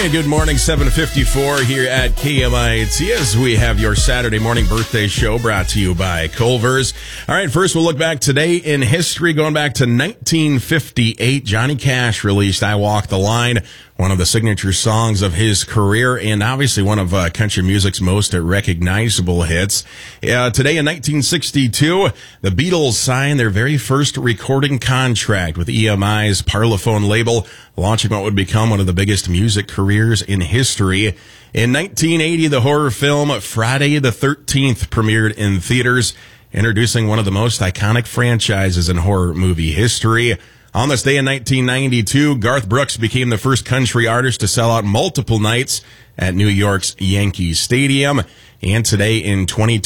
And good morning, 7:54 here at KMIT as we have your Saturday morning birthday show brought to you by Culver's. All right, first we'll look back today in history, going back to 1958. Johnny Cash released I Walk the Line, one of the signature songs of his career and obviously one of country music's most recognizable hits. Today in 1962, the Beatles signed their very first recording contract with EMI's Parlophone label, launching what would become one of the biggest music careers in history. In 1980, the horror film Friday the 13th premiered in theaters, introducing one of the most iconic franchises in horror movie history. On this day in 1992, Garth Brooks became the first country artist to sell out multiple nights at New York's Yankee Stadium. And today in 2020,